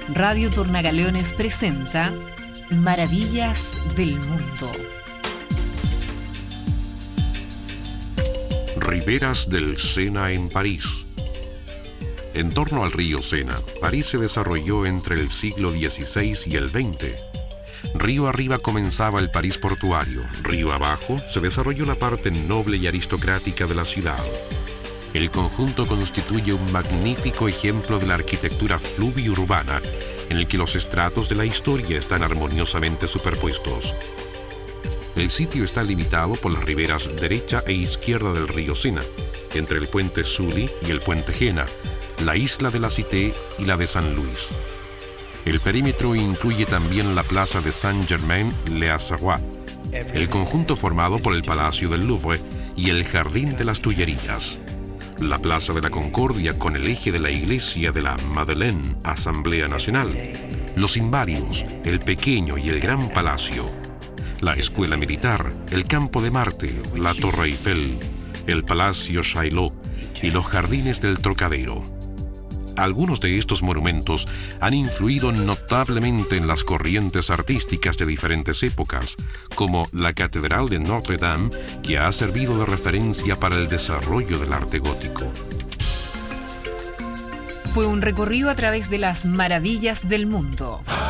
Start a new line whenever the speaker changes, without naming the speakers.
Radio Tornagaleones presenta Maravillas del Mundo.
Riberas del Sena en París. En torno al río Sena, París se desarrolló entre el siglo XVI y el XX. Río arriba comenzaba el París portuario, río abajo se desarrolló la parte noble y aristocrática de la ciudad. El conjunto constituye un magnífico ejemplo de la arquitectura fluvio-urbana en el que los estratos de la historia están armoniosamente superpuestos. El sitio está limitado por las riberas derecha e izquierda del río Sena, entre el puente Sully y el puente Jena, la isla de la Cité y la de San Luis. El perímetro incluye también la plaza de Saint-Germain-les-Auxerrois, el conjunto formado por el Palacio del Louvre y el Jardín de las Tullerías, la Plaza de la Concordia con el eje de la iglesia de la Madeleine, Asamblea Nacional, los Invarios, el Pequeño y el Gran Palacio, la Escuela Militar, el Campo de Marte, la Torre Eiffel, el Palacio Chaillot y los Jardines del Trocadero. Algunos de estos monumentos han influido notablemente en las corrientes artísticas de diferentes épocas, como la Catedral de Notre Dame, que ha servido de referencia para el desarrollo del arte gótico.
Fue un recorrido a través de las maravillas del mundo.